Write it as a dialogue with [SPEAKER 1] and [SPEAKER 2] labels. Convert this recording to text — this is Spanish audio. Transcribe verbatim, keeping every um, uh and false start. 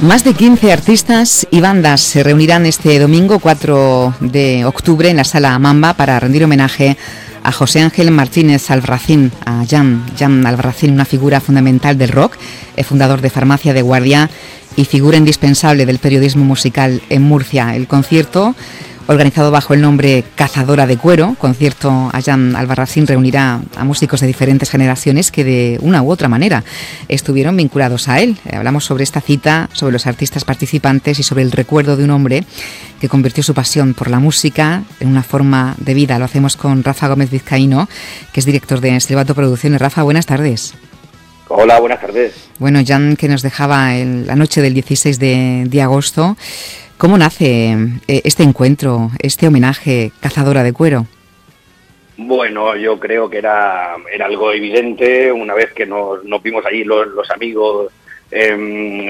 [SPEAKER 1] Más de quince artistas y bandas se reunirán este domingo cuatro de octubre en la Sala Mamba para rendir homenaje a José Ángel Martínez Albarracín, a Jan, Jan Albarracín, una figura fundamental del rock, el fundador de Farmacia de Guardia y figura indispensable del periodismo musical en Murcia. El concierto, organizado bajo el nombre Cazadora de Cuero, concierto a Jan Albarracín, reunirá a músicos de diferentes generaciones que de una u otra manera estuvieron vinculados a él. Hablamos sobre esta cita, sobre los artistas participantes y sobre el recuerdo de un hombre que convirtió su pasión por la música en una forma de vida. Lo hacemos con Rafa Gómez Vizcaíno, que es director de Silbato Producciones. Rafa, buenas tardes.
[SPEAKER 2] Hola, buenas tardes.
[SPEAKER 1] Bueno, Jan, que nos dejaba el, la noche del dieciséis de, de agosto. ¿Cómo nace eh, este encuentro, este homenaje Cazadora de Cuero?
[SPEAKER 2] Bueno, yo creo que era, era algo evidente una vez que nos, nos vimos allí los, los amigos eh,